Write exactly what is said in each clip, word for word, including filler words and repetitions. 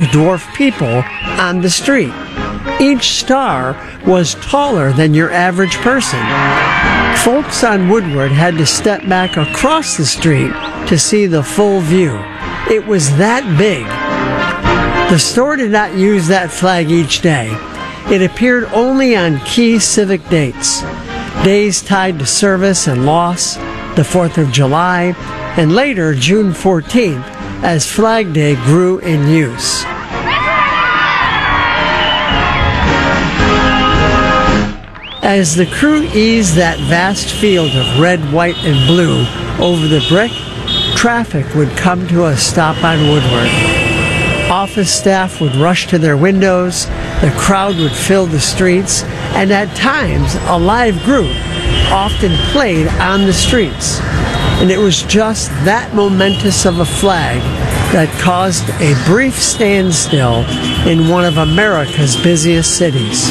dwarf people on the street. Each star was taller than your average person. Folks on Woodward had to step back across the street to see the full view. It was that big. The store did not use that flag each day. It appeared only on key civic dates, days tied to service and loss, the fourth of July, and later June fourteenth, as Flag Day grew in use. As the crew eased that vast field of red, white, and blue over the brick, traffic would come to a stop on Woodward. Office staff would rush to their windows, the crowd would fill the streets, and at times a live group often played on the streets. And it was just that momentous of a flag that caused a brief standstill in one of America's busiest cities.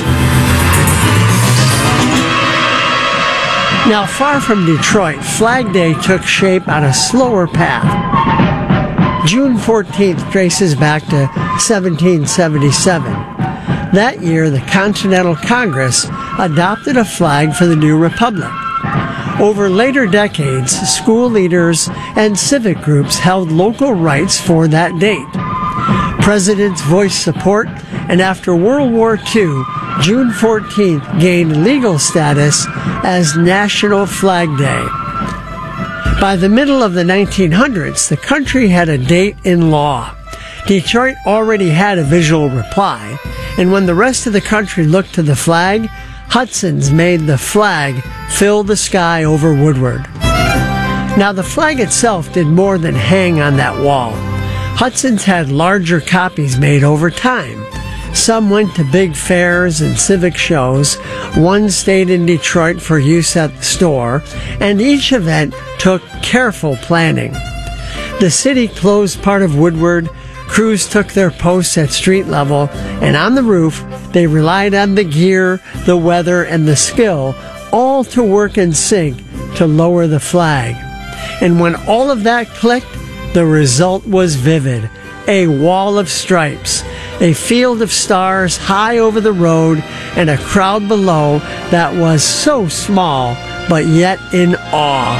Now, far from Detroit, Flag Day took shape on a slower path. June fourteenth traces back to seventeen seventy-seven. That year, the Continental Congress adopted a flag for the new republic. Over later decades, school leaders and civic groups held local rights for that date. Presidents voiced support, and after World War Two, June fourteenth gained legal status as National Flag Day. By the middle of the nineteen hundreds, the country had a date in law. Detroit already had a visual reply, and when the rest of the country looked to the flag, Hudson's made the flag fill the sky over Woodward. Now, the flag itself did more than hang on that wall. Hudson's had larger copies made over time. Some went to big fairs and civic shows, one stayed in Detroit for use at the store, and each event took careful planning. The city closed part of Woodward, crews took their posts at street level, and on the roof, they relied on the gear, the weather, and the skill, all to work in sync to lower the flag. And when all of that clicked, the result was vivid. A wall of stripes, a field of stars high over the road, and a crowd below that was so small, but yet in awe.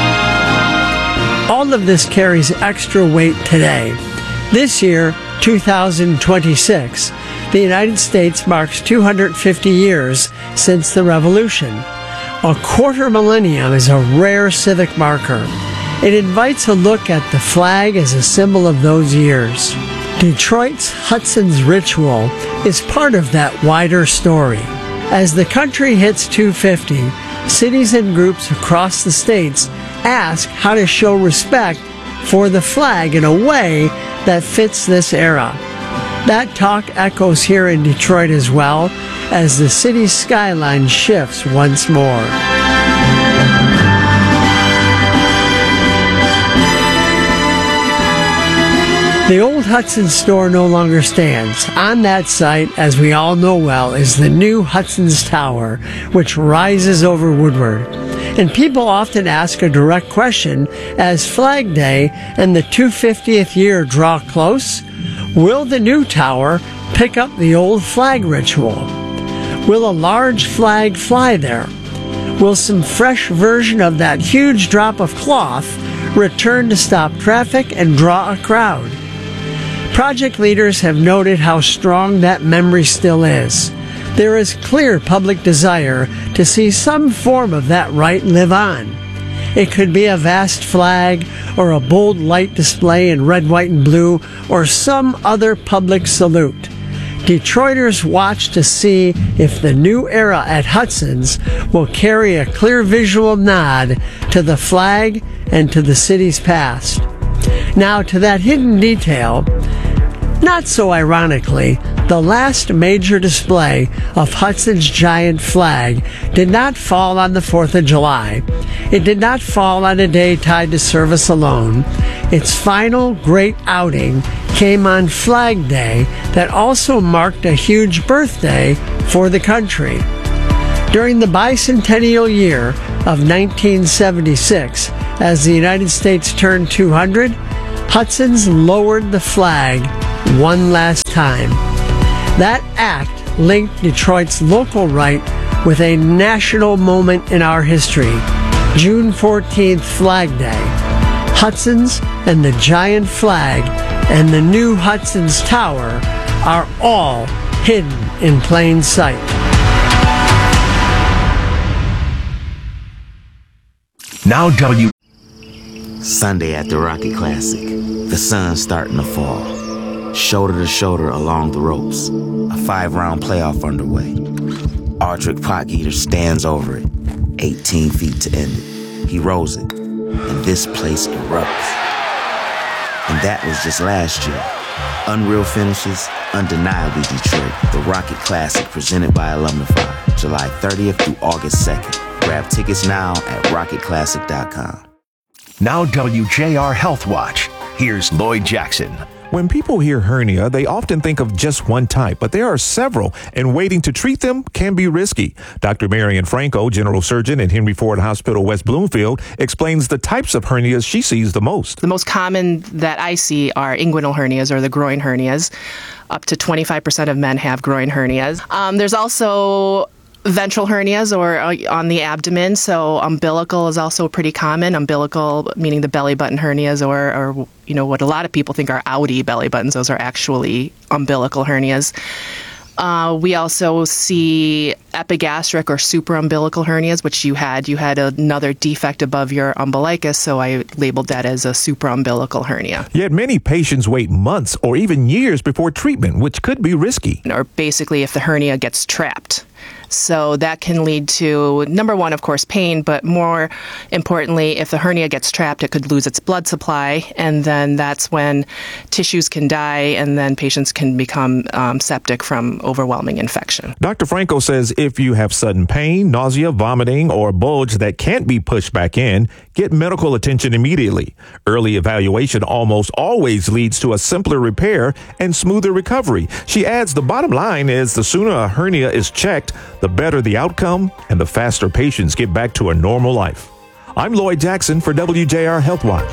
All of this carries extra weight today. This year, two thousand twenty-six, the United States marks two hundred fifty years since the Revolution. A quarter millennium is a rare civic marker. It invites a look at the flag as a symbol of those years. Detroit's Hudson's Ritual is part of that wider story. As the country hits two fifty, cities and groups across the states ask how to show respect for the flag in a way that fits this era. That talk echoes here in Detroit as well, as the city's skyline shifts once more. The old Hudson's store no longer stands. On that site, as we all know well, is the new Hudson's Tower, which rises over Woodward. And people often ask a direct question, as Flag Day and the two hundred fiftieth year draw close, will the new tower pick up the old flag ritual? Will a large flag fly there? Will some fresh version of that huge drop of cloth return to stop traffic and draw a crowd? Project leaders have noted how strong that memory still is. There is clear public desire to see some form of that right live on. It could be a vast flag, or a bold light display in red, white, and blue, or some other public salute. Detroiters watch to see if the new era at Hudson's will carry a clear visual nod to the flag and to the city's past. Now, to that hidden detail, not so ironically, the last major display of Hudson's giant flag did not fall on the fourth of July. It did not fall on a day tied to service alone. Its final great outing came on Flag Day that also marked a huge birthday for the country. During the bicentennial year of nineteen seventy-six, as the United States turned two hundred, Hudson's lowered the flag one last time. That act linked Detroit's local right with a national moment in our history, June fourteenth, Flag Day. Hudson's and the giant flag and the new Hudson's Tower are all hidden in plain sight. Now W. Sunday at the Rocket Classic. The sun's starting to fall. Shoulder to shoulder along the ropes. A five-round playoff underway. Ardrick Potgieter stands over it. eighteen feet to end it. He rolls it. And this place erupts. And that was just last year. Unreal finishes, undeniably Detroit. The Rocket Classic presented by Alumnify. July thirtieth through August second. Grab tickets now at rocket classic dot com. Now W J R Health Watch. Here's Lloyd Jackson. When people hear hernia, they often think of just one type, but there are several, and waiting to treat them can be risky. Doctor Marian Franco, general surgeon at Henry Ford Hospital, West Bloomfield, explains the types of hernias she sees the most. The most common that I see are inguinal hernias, or the groin hernias. Up to twenty-five percent of men have groin hernias. Um, there's also ventral hernias, or uh, on the abdomen, so umbilical is also pretty common. Umbilical meaning the belly button hernias, or, or you know what a lot of people think are outie belly buttons. Those are actually umbilical hernias. Uh, we also see epigastric or supraumbilical hernias, which you had. You had another defect above your umbilicus, so I labeled that as a supraumbilical hernia. Yet many patients wait months or even years before treatment, which could be risky. Or basically if the hernia gets trapped. So that can lead to, number one, of course, pain, but more importantly, if the hernia gets trapped, it could lose its blood supply, and then that's when tissues can die, and then patients can become um, septic from overwhelming infection. Doctor Franco says if you have sudden pain, nausea, vomiting, or a bulge that can't be pushed back in, get medical attention immediately. Early evaluation almost always leads to a simpler repair and smoother recovery. She adds the bottom line is the sooner a hernia is checked, the better the outcome and the faster patients get back to a normal life. I'm Lloyd Jackson for W J R Health Watch.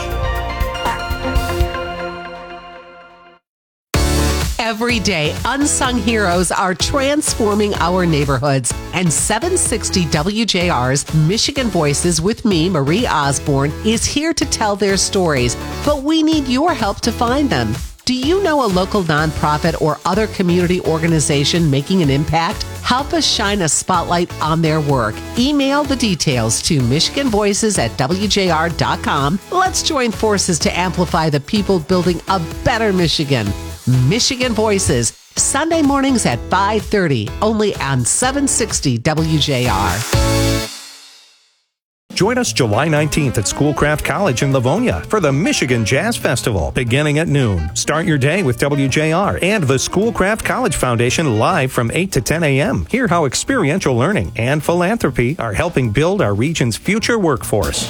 Every day, unsung heroes are transforming our neighborhoods. And seven sixty W J R's Michigan Voices with me, Marie Osborne, is here to tell their stories. But we need your help to find them. Do you know a local nonprofit or other community organization making an impact? Help us shine a spotlight on their work. Email the details to michigan voices at w j r dot com. Let's join forces to amplify the people building a better Michigan. Michigan Voices, Sunday mornings at five thirty, only on seven sixty W J R. Join us July nineteenth at Schoolcraft College in Livonia for the Michigan Jazz Festival, beginning at noon. Start your day with W J R and the Schoolcraft College Foundation live from eight to ten a.m. Hear how experiential learning and philanthropy are helping build our region's future workforce.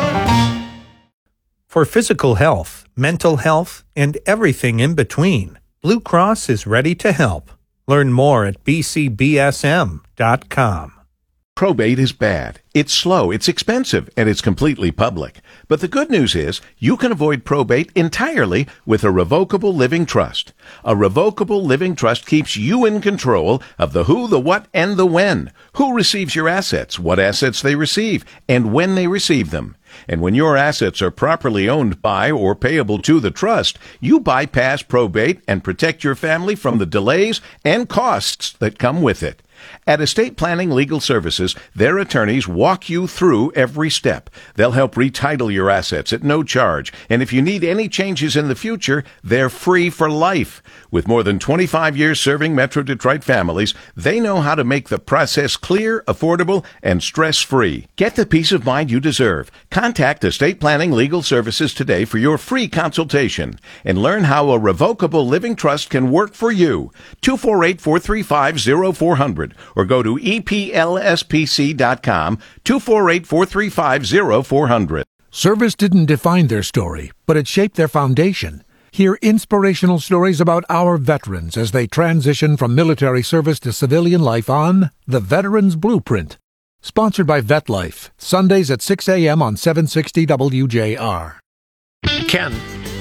For physical health, mental health, and everything in between, Blue Cross is ready to help. Learn more at b c b s m dot com. Probate is bad. It's slow, it's expensive, and it's completely public. But the good news is you can avoid probate entirely with a revocable living trust. A revocable living trust keeps you in control of the who, the what, and the when. Who receives your assets, what assets they receive, and when they receive them. And when your assets are properly owned by or payable to the trust, you bypass probate and protect your family from the delays and costs that come with it. At Estate Planning Legal Services, their attorneys walk you through every step. They'll help retitle your assets at no charge, and if you need any changes in the future, they're free for life. With more than twenty-five years serving Metro Detroit families, they know how to make the process clear, affordable, and stress-free. Get the peace of mind you deserve. Contact Estate Planning Legal Services today for your free consultation and learn how a revocable living trust can work for you. two four eight, four three five, zero four zero zero or go to e p l s p c dot com, two four eight, four three five, zero four zero zero. Service didn't define their story, but it shaped their foundation. Hear inspirational stories about our veterans as they transition from military service to civilian life on The Veterans Blueprint. Sponsored by VetLife, Sundays at six a.m. on seven sixty W J R. Ken,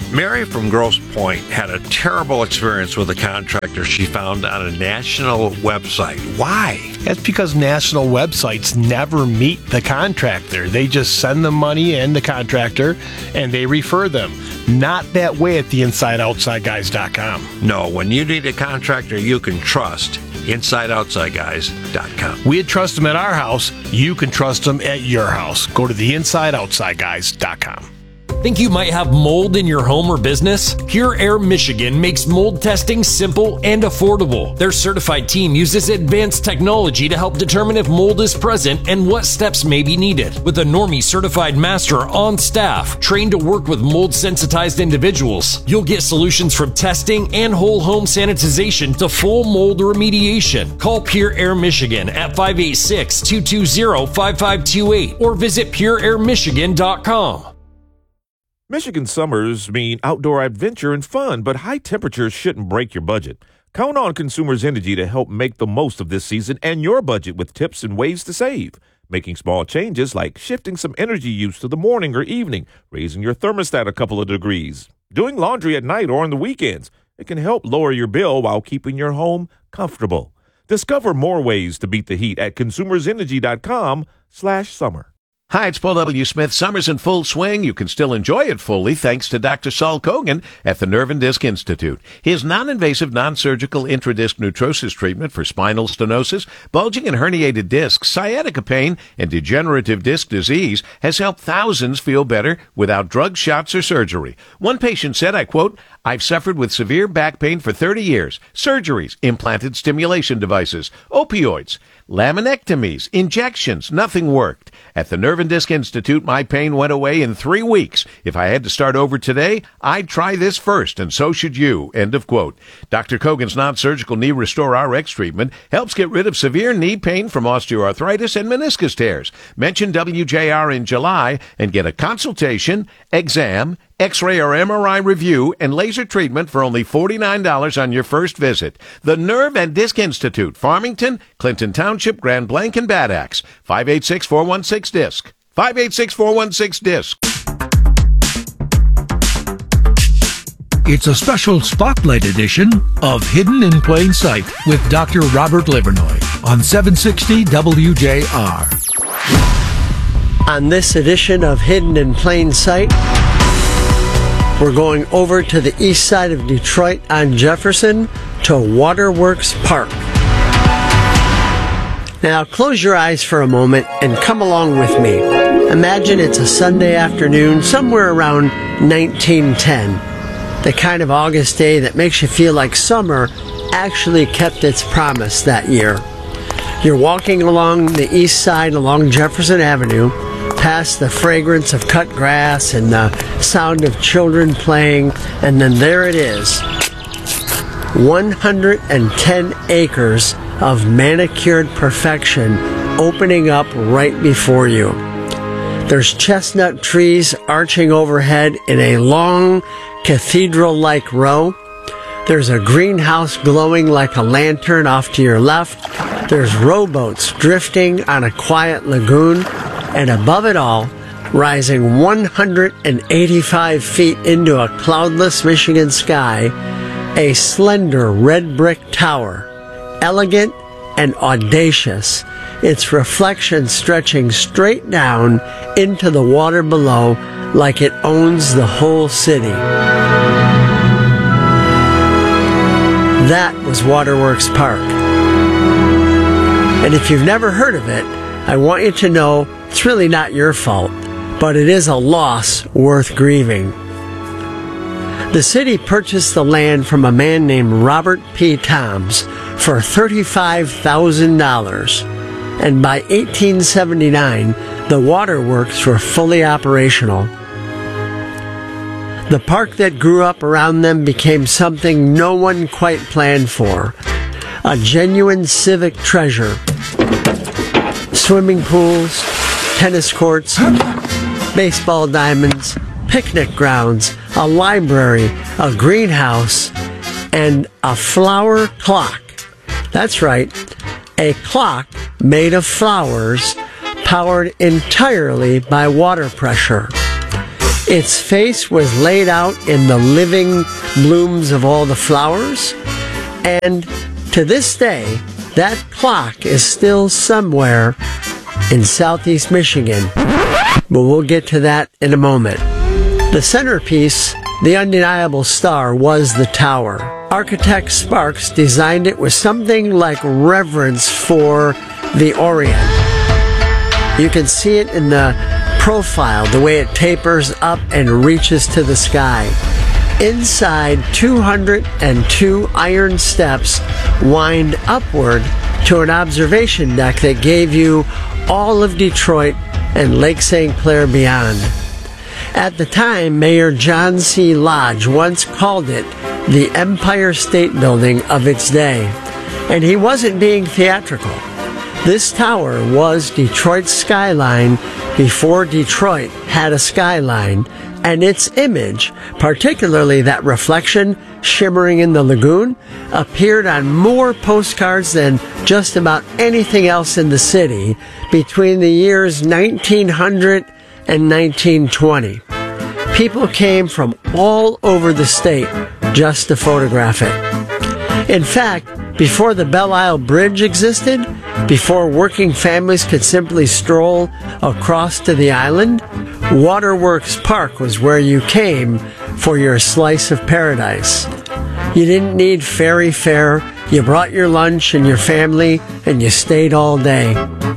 Mary from Grosse Pointe had a terrible experience with a contractor she found on a national website. Why? That's because national websites never meet the contractor. They just send the money in, the contractor, and they refer them. Not that way at the inside outside guys dot com. No, when you need a contractor you can trust, inside outside guys dot com. We'd trust them at our house. You can trust them at your house. Go to the inside outside guys dot com. Think you might have mold in your home or business? Pure Air Michigan makes mold testing simple and affordable. Their certified team uses advanced technology to help determine if mold is present and what steps may be needed. With a Normie certified master on staff, trained to work with mold sensitized individuals, you'll get solutions from testing and whole home sanitization to full mold remediation. Call Pure Air Michigan at five eight six, two two zero, five five two eight or visit pure air michigan dot com. Michigan summers mean outdoor adventure and fun, but high temperatures shouldn't break your budget. Count on Consumers Energy to help make the most of this season and your budget with tips and ways to save. Making small changes like shifting some energy use to the morning or evening, raising your thermostat a couple of degrees, doing laundry at night or on the weekends. It can help lower your bill while keeping your home comfortable. Discover more ways to beat the heat at consumers energy dot com slash summer. Hi, it's Paul W. Smith. Summer's in full swing. You can still enjoy it fully thanks to Doctor Saul Kogan at the Nerve and Disc Institute. His non-invasive, non-surgical intradisc neutrosis treatment for spinal stenosis, bulging and herniated discs, sciatica pain, and degenerative disc disease has helped thousands feel better without drugs, shots, or surgery. One patient said, I quote, I've suffered with severe back pain for thirty years, surgeries, implanted stimulation devices, opioids, laminectomies, injections, nothing worked. At the Nerve and Disc Institute, my pain went away in three weeks. If I had to start over today, I'd try this first, and so should you. End of quote. Doctor Kogan's non-surgical Knee Restore R X treatment helps get rid of severe knee pain from osteoarthritis and meniscus tears. Mention W J R in July and get a consultation, exam, X-ray or M R I review, and laser treatment for only forty-nine dollars on your first visit. The Nerve and Disc Institute, Farmington, Clinton Township, Grand Blanc, and Bad Axe. five eight six, four one six, D I S C. five eight six, four one six, D I S C. It's a special spotlight edition of Hidden in Plain Sight with Doctor Robert Livernoy on seven sixty W J R. On this edition of Hidden in Plain Sight, we're going over to the east side of Detroit on Jefferson to Waterworks Park. Now close your eyes for a moment and come along with me. Imagine it's a Sunday afternoon somewhere around nineteen ten. The kind of August day that makes you feel like summer actually kept its promise that year. You're walking along the east side along Jefferson Avenue, past the fragrance of cut grass and the sound of children playing, and then there it is. one hundred ten acres of manicured perfection opening up right before you. There's chestnut trees arching overhead in a long cathedral-like row. There's a greenhouse glowing like a lantern off to your left. There's rowboats drifting on a quiet lagoon. And above it all, rising one hundred eighty-five feet into a cloudless Michigan sky, a slender red brick tower, elegant and audacious, its reflection stretching straight down into the water below like it owns the whole city. That was Waterworks Park. And if you've never heard of it, I want you to know it's really not your fault, but it is a loss worth grieving. The city purchased the land from a man named Robert P. Toms for thirty-five thousand dollars, and by eighteen seventy-nine, the waterworks were fully operational. The park that grew up around them became something no one quite planned for, a genuine civic treasure. Swimming pools, tennis courts, baseball diamonds, picnic grounds, a library, a greenhouse, and a flower clock. That's right, a clock made of flowers powered entirely by water pressure. Its face was laid out in the living blooms of all the flowers, and to this day, that clock is still somewhere in southeast Michigan. But we'll get to that in a moment. The centerpiece, the undeniable star, was the tower. Architect Sparks designed it with something like reverence for the Orient. You can see it in the profile, the way it tapers up and reaches to the sky. Inside, two hundred two iron steps wind upward to an observation deck that gave you all of Detroit and Lake Saint Clair beyond. At the time, Mayor John C. Lodge once called it the Empire State Building of its day, and he wasn't being theatrical. This tower was Detroit's skyline before Detroit had a skyline, and its image, particularly that reflection shimmering in the lagoon, appeared on more postcards than just about anything else in the city between the years nineteen hundred and nineteen twenty. People came from all over the state just to photograph it. In fact, before the Belle Isle Bridge existed, before working families could simply stroll across to the island, Waterworks Park was where you came for your slice of paradise. You didn't need ferry fare, you brought your lunch and your family, and you stayed all day.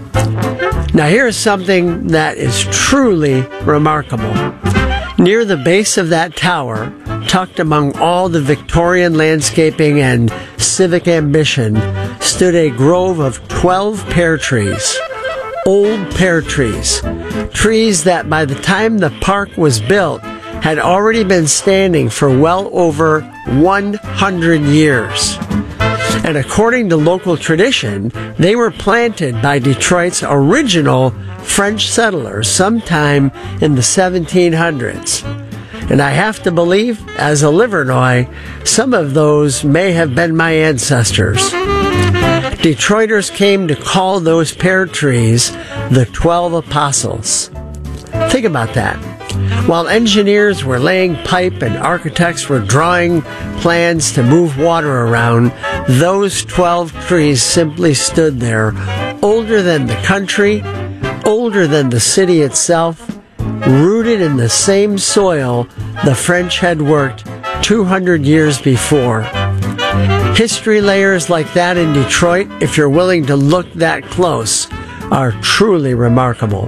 Now here's something that is truly remarkable. Near the base of that tower, tucked among all the Victorian landscaping and civic ambition, stood a grove of twelve pear trees. Old pear trees. Trees that by the time the park was built had already been standing for well over one hundred years. And according to local tradition, they were planted by Detroit's original French settlers sometime in the seventeen hundreds. And I have to believe, as a Livernois, some of those may have been my ancestors. Detroiters came to call those pear trees the Twelve Apostles. Think about that. While engineers were laying pipe and architects were drawing plans to move water around, those twelve trees simply stood there, older than the country, older than the city itself, rooted in the same soil the French had worked two hundred years before. History layers like that in Detroit, if you're willing to look that close, are truly remarkable.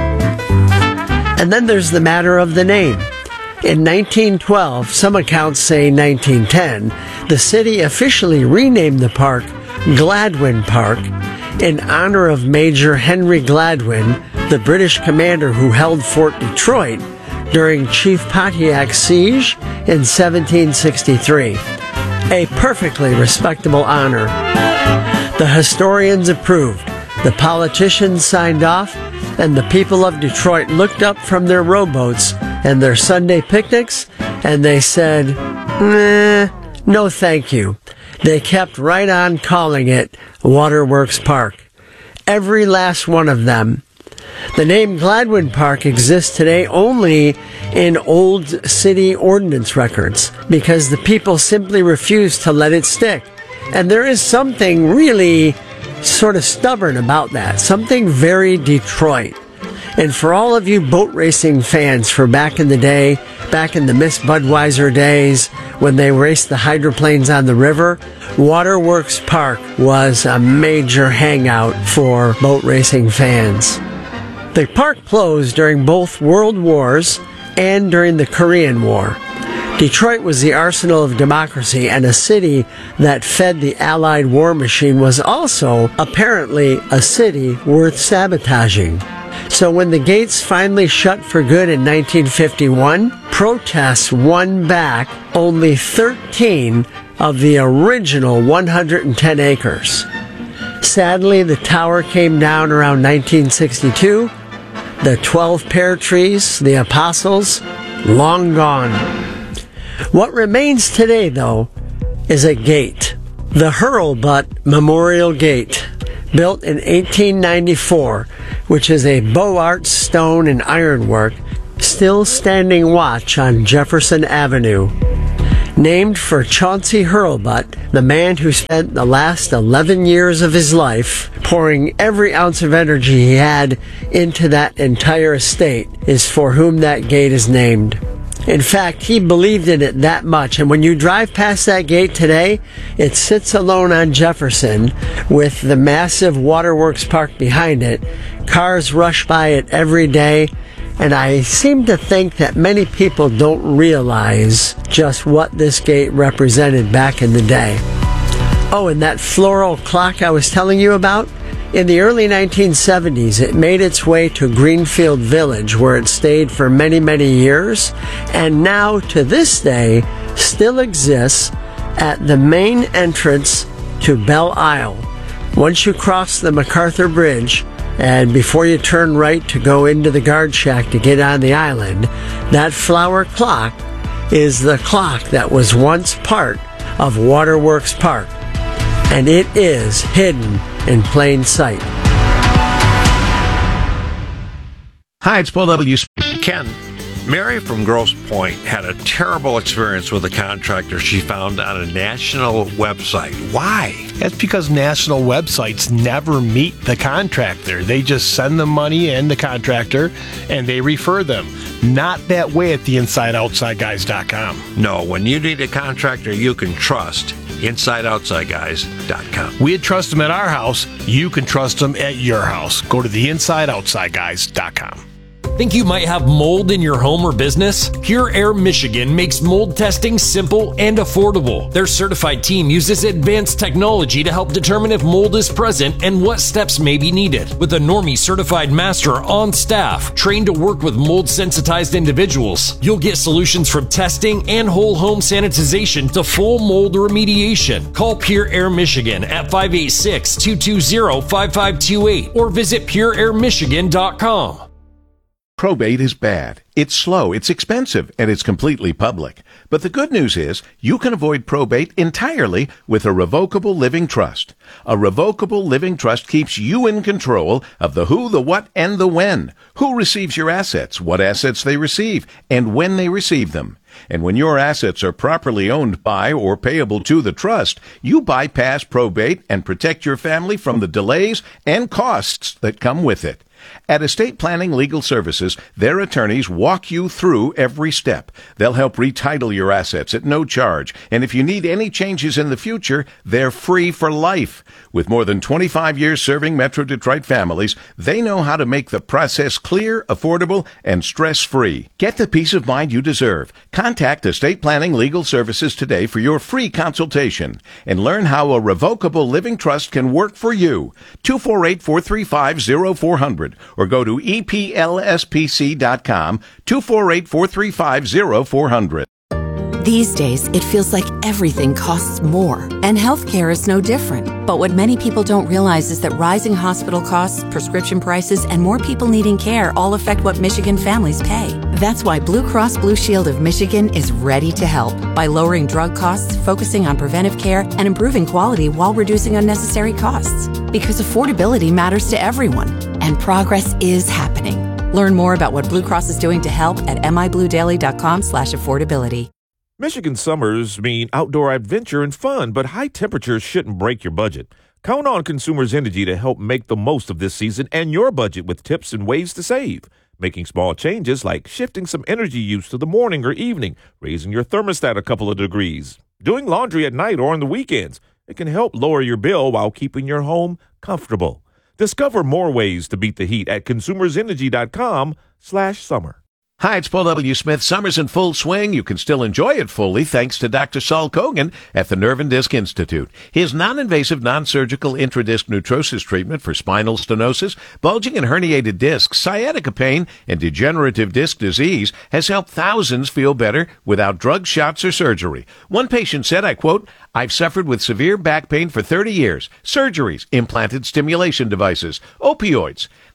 And then there's the matter of the name. In nineteen twelve, some accounts say nineteen ten, the city officially renamed the park Gladwin Park in honor of Major Henry Gladwin, the British commander who held Fort Detroit during Chief Pontiac's siege in seventeen sixty-three. A perfectly respectable honor. The historians approved, the politicians signed off, and the people of Detroit looked up from their rowboats and their Sunday picnics, and they said, nah, no thank you. They kept right on calling it Waterworks Park. Every last one of them. The name Gladwin Park exists today only in old city ordinance records because the people simply refuse to let it stick. And there is something really sort of stubborn about that, something very Detroit. And for all of you boat racing fans for back in the day, back in the Miss Budweiser days, when they raced the hydroplanes on the river, Waterworks Park was a major hangout for boat racing fans. The park closed during both World Wars and during the Korean War. Detroit was the arsenal of democracy, and a city that fed the Allied war machine was also, apparently, a city worth sabotaging. So when the gates finally shut for good in nineteen fifty-one, protests won back only thirteen of the original one hundred ten acres. Sadly, the tower came down around nineteen sixty-two. The twelve pear trees, the apostles, long gone. What remains today, though, is a gate. The Hurlbut Memorial Gate, built in eighteen ninety-four, which is a Beaux Arts stone and ironwork, still standing watch on Jefferson Avenue. Named for Chauncey Hurlbut, the man who spent the last eleven years of his life pouring every ounce of energy he had into that entire estate, is for whom that gate is named. In fact, he believed in it that much, and when you drive past that gate today, it sits alone on Jefferson with the massive Waterworks Park behind it. Cars rush by it every day, and I seem to think that many people don't realize just what this gate represented back in the day. Oh, and that floral clock I was telling you about? In the early nineteen seventies, it made its way to Greenfield Village, where it stayed for many, many years, and now, to this day, still exists at the main entrance to Belle Isle. Once you cross the MacArthur Bridge, and before you turn right to go into the guard shack to get on the island, that flower clock is the clock that was once part of Waterworks Park. And it is hidden in plain sight. Hi, it's Paul W. Ken, Mary from Grosse Pointe had a terrible experience with a contractor she found on a national website. Why? That's because national websites never meet the contractor. They just send the money in, the contractor, and they refer them. Not that way at the inside outside guys dot com. No, when you need a contractor you can trust, inside outside guys dot com. We'd trust them at our house. You can trust them at your house. Go to the inside outside guys dot com. Think you might have mold in your home or business? Pure Air Michigan makes mold testing simple and affordable. Their certified team uses advanced technology to help determine if mold is present and what steps may be needed. With a Normie certified master on staff, trained to work with mold sensitized individuals, you'll get solutions from testing and whole home sanitization to full mold remediation. Call Pure Air Michigan at five eight six, two two zero, five five two eight or visit pure air michigan dot com. Probate is bad. It's slow, it's expensive, and it's completely public. But the good news is you can avoid probate entirely with a revocable living trust. A revocable living trust keeps you in control of the who, the what, and the when. Who receives your assets, what assets they receive, and when they receive them. And when your assets are properly owned by or payable to the trust, you bypass probate and protect your family from the delays and costs that come with it. At Estate Planning Legal Services, their attorneys walk you through every step. They'll help retitle your assets at no charge, and if you need any changes in the future, they're free for life. With more than twenty-five years serving Metro Detroit families, they know how to make the process clear, affordable, and stress-free. Get the peace of mind you deserve. Contact Estate Planning Legal Services today for your free consultation and learn how a revocable living trust can work for you. two four eight, four three five, zero four zero zero or go to E P L S P C dot com, two four eight, four three five, zero four zero zero. These days, it feels like everything costs more, and healthcare is no different. But what many people don't realize is that rising hospital costs, prescription prices, and more people needing care all affect what Michigan families pay. That's why Blue Cross Blue Shield of Michigan is ready to help by lowering drug costs, focusing on preventive care, and improving quality while reducing unnecessary costs. Because affordability matters to everyone, and progress is happening. Learn more about what Blue Cross is doing to help at m i blue daily dot com slash affordability. Michigan summers mean outdoor adventure and fun, but high temperatures shouldn't break your budget. Count on Consumers Energy to help make the most of this season and your budget with tips and ways to save. Making small changes like shifting some energy use to the morning or evening, raising your thermostat a couple of degrees, doing laundry at night or on the weekends. It can help lower your bill while keeping your home comfortable. Discover more ways to beat the heat at consumers energy dot com slash summer. Hi, it's Paul W. Smith. Summer's in full swing. You can still enjoy it fully thanks to Doctor Saul Kogan at the Nerve and Disc Institute. His non-invasive, non-surgical intradisc neutrosis treatment for spinal stenosis, bulging and herniated discs, sciatica pain, and degenerative disc disease has helped thousands feel better without drugs, shots, or surgery. One patient said, I quote, I've suffered with severe back pain for thirty years, surgeries, implanted stimulation devices, opioids.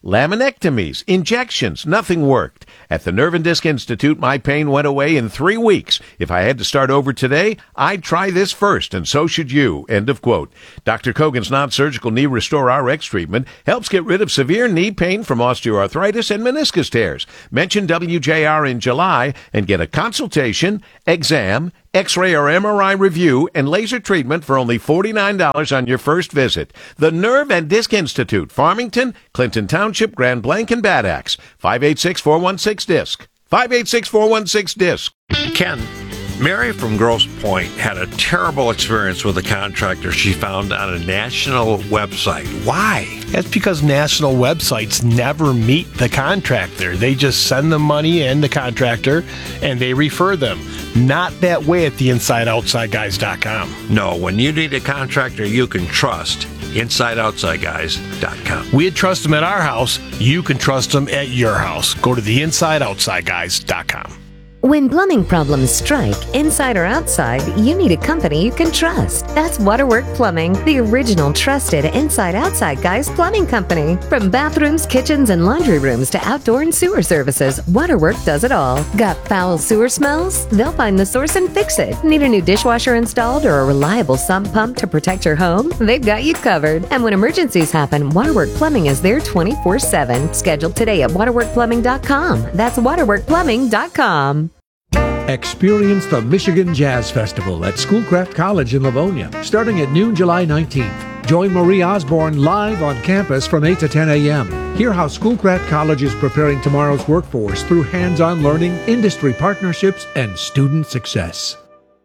Laminectomies, injections, nothing worked. At the Nerve and Disc Institute, my pain went away in three weeks. If I had to start over today, I'd try this first, and so should you. End of quote. Doctor Kogan's non-surgical knee Restore R X treatment helps get rid of severe knee pain from osteoarthritis and meniscus tears. Mention W J R in July and get a consultation, exam, X-ray or M R I review, and laser treatment for only forty-nine dollars on your first visit. The Nerve and Disc Institute, Farmington, Clinton Township, Grand Blanc, and Bad Axe. five eight six, four one six, D I S C. five eight six, four one six, D I S C. Ken, Mary from Grosse Pointe had a terrible experience with a contractor she found on a national website. Why? That's because national websites never meet the contractor. They just send the money and the contractor, and they refer them. Not that way at the inside outside guys dot com. No, when you need a contractor you can trust, inside outside guys dot com. We'd trust them at our house. You can trust them at your house. Go to the inside outside guys dot com. When plumbing problems strike, inside or outside, you need a company you can trust. That's Waterwork Plumbing, the original trusted inside-outside guys plumbing company. From bathrooms, kitchens, and laundry rooms to outdoor and sewer services, Waterwork does it all. Got foul sewer smells? They'll find the source and fix it. Need a new dishwasher installed or a reliable sump pump to protect your home? They've got you covered. And when emergencies happen, Waterwork Plumbing is there twenty-four seven. Schedule today at waterwork plumbing dot com. That's waterwork plumbing dot com. Experience the Michigan Jazz Festival at Schoolcraft College in Livonia, starting at noon July nineteenth. Join Marie Osborne live on campus from eight to ten a.m. Hear how Schoolcraft College is preparing tomorrow's workforce through hands-on learning, industry partnerships, and student success.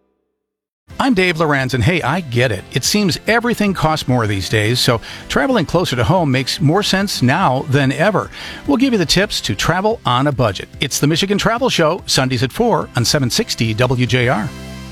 I'm Dave Lorenz, and hey, I get it. It seems everything costs more these days, so traveling closer to home makes more sense now than ever. We'll give you the tips to travel on a budget. It's the Michigan Travel Show, Sundays at four on seven sixty W J R.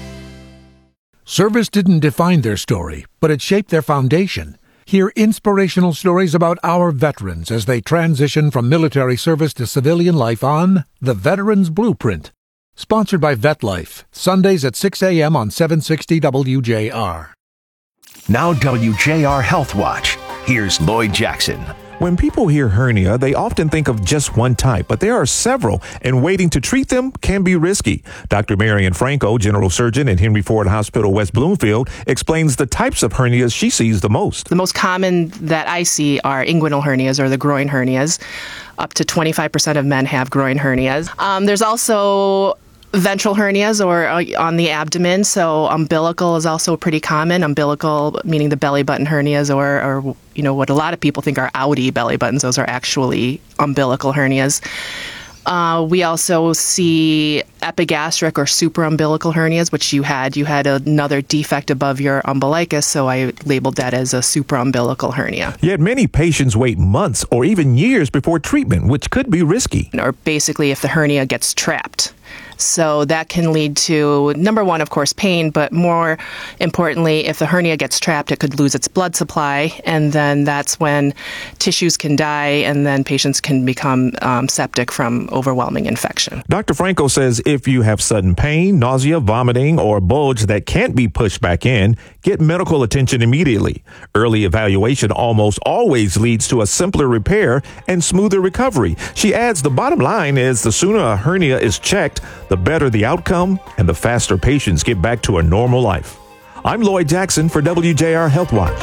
Service didn't define their story, but it shaped their foundation. Hear inspirational stories about our veterans as they transition from military service to civilian life on The Veterans Blueprint. Sponsored by VetLife, Sundays at six a.m. on seven sixty W J R. Now W J R Health Watch. Here's Lloyd Jackson. When people hear hernia, they often think of just one type, but there are several, and waiting to treat them can be risky. Doctor Marian Franco, general surgeon at Henry Ford Hospital, West Bloomfield, explains the types of hernias she sees the most. The most common that I see are inguinal hernias or the groin hernias. Up to twenty-five percent of men have groin hernias. Um, there's also ventral hernias or uh, on the abdomen, so umbilical is also pretty common. Umbilical meaning the belly button hernias, or, or you know what a lot of people think are outie belly buttons. Those are actually umbilical hernias. Uh, we also see epigastric or supraumbilical hernias, which you had. You had another defect above your umbilicus, so I labeled that as a supraumbilical hernia. Yet many patients wait months or even years before treatment, which could be risky. Or basically if the hernia gets trapped. So that can lead to, number one, of course, pain, but more importantly, if the hernia gets trapped, it could lose its blood supply, and then that's when tissues can die, and then patients can become um, septic from overwhelming infection. Doctor Franco says if you have sudden pain, nausea, vomiting, or bulge that can't be pushed back in, get medical attention immediately. Early evaluation almost always leads to a simpler repair and smoother recovery. She adds the bottom line is the sooner a hernia is checked, the better the outcome and the faster patients get back to a normal life. I'm Lloyd Jackson for W J R Health Watch.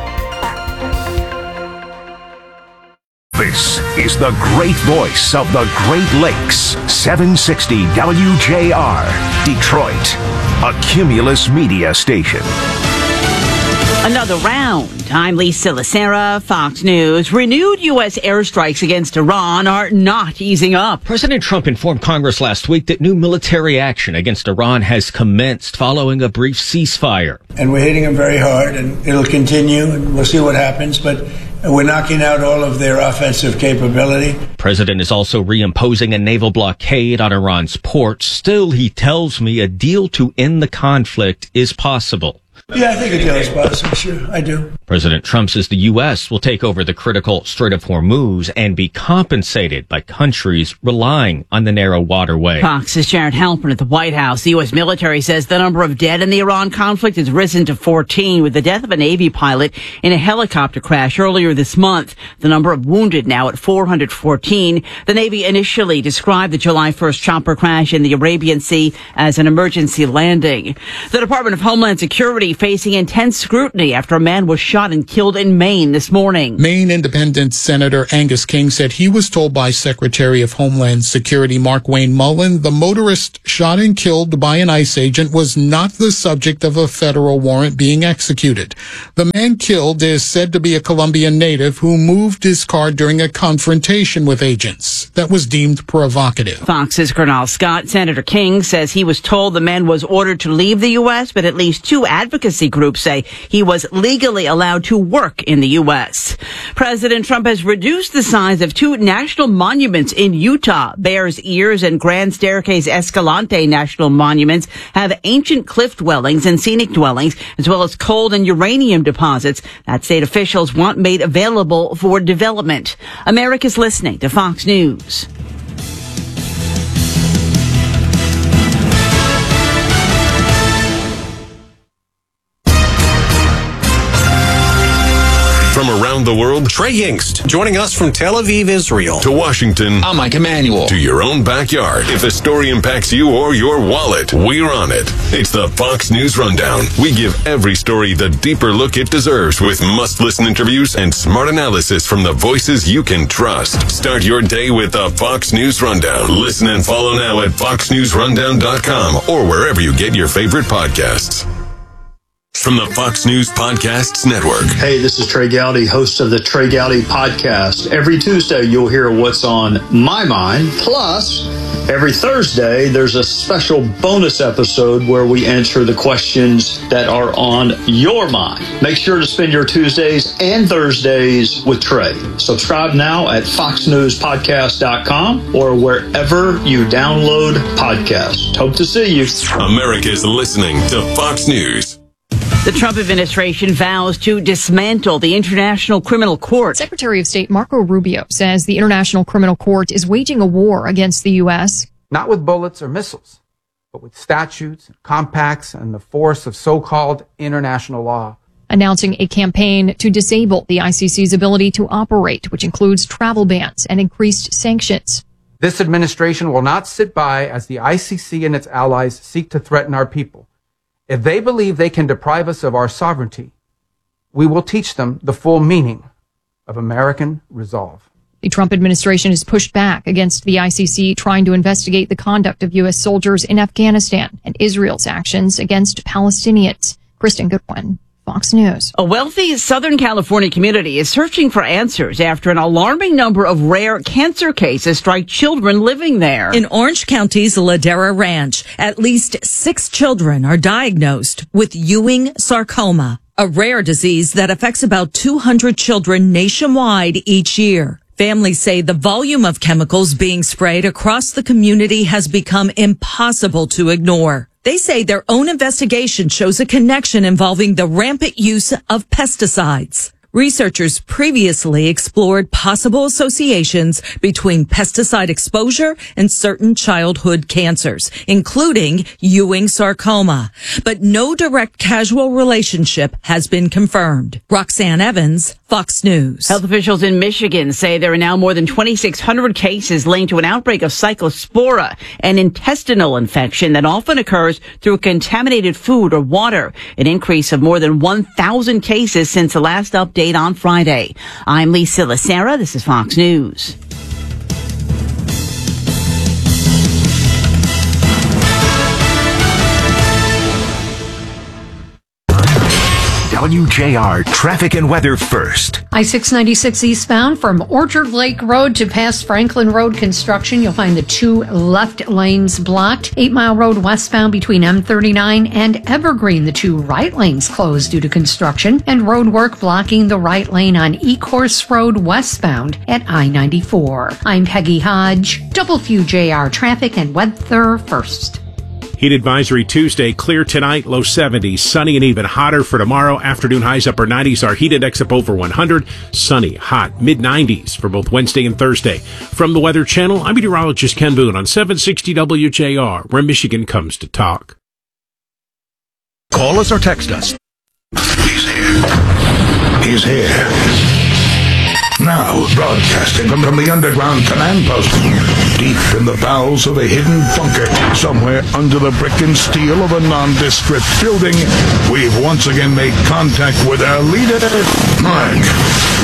This is the great voice of the Great Lakes, seven sixty W J R, Detroit, a Cumulus media station. Another round. I'm Lisa Lacera, Fox News. Renewed U S airstrikes against Iran are not easing up. President Trump informed Congress last week that new military action against Iran has commenced following a brief ceasefire. And we're hitting them very hard, and it'll continue, and we'll see what happens, but we're knocking out all of their offensive capability. President is also reimposing a naval blockade on Iran's ports. Still, he tells me a deal to end the conflict is possible. Yeah, I think a deal is possible. Sure, I do. President Trump says the U S will take over the critical Strait of Hormuz and be compensated by countries relying on the narrow waterway. Fox's Jared Halpern at the White House. The U S military says the number of dead in the Iran conflict has risen to fourteen, with the death of a Navy pilot in a helicopter crash earlier this month. The number of wounded now at four hundred fourteen. The Navy initially described the July first chopper crash in the Arabian Sea as an emergency landing. The Department of Homeland Security facing intense scrutiny after a man was shot and killed in Maine this morning. Maine Independent Senator Angus King said he was told by Secretary of Homeland Security Markwayne Mullin the motorist shot and killed by an ICE agent was not the subject of a federal warrant being executed. The man killed is said to be a Colombian native who moved his car during a confrontation with agents that was deemed provocative. Fox's Colonel Scott. Senator King says he was told the man was ordered to leave the U S, but at least two advocacy groups say he was legally allowed to work in the U S. President Trump has reduced the size of two national monuments in Utah. Bears Ears and Grand Staircase Escalante National Monuments have ancient cliff dwellings and scenic dwellings, as well as coal and uranium deposits that state officials want made available for development. America's listening to Fox News. From around the world, Trey Yingst, joining us from Tel Aviv, Israel. To Washington, I'm Mike Emanuel. To your own backyard. If a story impacts you or your wallet, we're on it. It's the Fox News Rundown. We give every story the deeper look it deserves with must-listen interviews and smart analysis from the voices you can trust. Start your day with the Fox News Rundown. Listen and follow now at fox news rundown dot com or wherever you get your favorite podcasts. From the Fox News Podcasts Network. Hey, this is Trey Gowdy, host of the Trey Gowdy Podcast. Every Tuesday, you'll hear what's on my mind. Plus, every Thursday, there's a special bonus episode where we answer the questions that are on your mind. Make sure to spend your Tuesdays and Thursdays with Trey. Subscribe now at fox news podcast dot com or wherever you download podcasts. Hope to see you. America's listening to Fox News. The Trump administration vows to dismantle the International Criminal Court. Secretary of State Marco Rubio says the International Criminal Court is waging a war against the U S. Not with bullets or missiles, but with statutes, and compacts, and the force of so-called international law. Announcing a campaign to disable the I C C's ability to operate, which includes travel bans and increased sanctions. This administration will not sit by as the I C C and its allies seek to threaten our people. If they believe they can deprive us of our sovereignty, we will teach them the full meaning of American resolve. The Trump administration has pushed back against the I C C trying to investigate the conduct of U S soldiers in Afghanistan and Israel's actions against Palestinians. Kristen Goodwin, Fox News. A wealthy Southern California community is searching for answers after an alarming number of rare cancer cases strike children living there. In Orange County's Ladera Ranch, at least six children are diagnosed with Ewing sarcoma, a rare disease that affects about two hundred children nationwide each year. Families say the volume of chemicals being sprayed across the community has become impossible to ignore. They say their own investigation shows a connection involving the rampant use of pesticides. Researchers previously explored possible associations between pesticide exposure and certain childhood cancers, including Ewing sarcoma. But no direct causal relationship has been confirmed. Roxanne Evans, Fox News. Health officials in Michigan say there are now more than twenty-six hundred cases linked to an outbreak of cyclospora, an intestinal infection that often occurs through contaminated food or water, an increase of more than one thousand cases since the last update on Friday. I'm Lisa Lacera. This is Fox News. W J R traffic and weather first. I six ninety-six eastbound from Orchard Lake Road to past Franklin Road construction. You'll find the two left lanes blocked. Eight Mile Road westbound between M thirty-nine and Evergreen. The two right lanes closed due to construction. And road work blocking the right lane on Ecorse Road westbound at I ninety-four. I'm Peggy Hodge. W J R traffic and weather first. Heat advisory Tuesday, clear tonight, low seventies, sunny and even hotter for tomorrow. Afternoon highs upper nineties, our heat index up over one hundred. Sunny, hot, mid nineties for both Wednesday and Thursday. From the Weather Channel, I'm meteorologist Ken Boone on seven sixty W J R, where Michigan comes to talk. Call us or text us. He's here. He's here. Now, broadcasting from, from the underground command post, deep in the bowels of a hidden bunker, somewhere under the brick and steel of a nondescript building, we've once again made contact with our leader, Mark